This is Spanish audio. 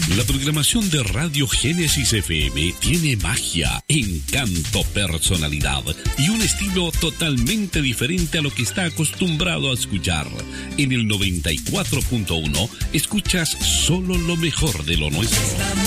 La programación de Radio Génesis FM tiene magia, encanto, personalidad y un estilo totalmente diferente a lo que está acostumbrado a escuchar. En el 94.1 escuchas solo lo mejor de lo nuestro.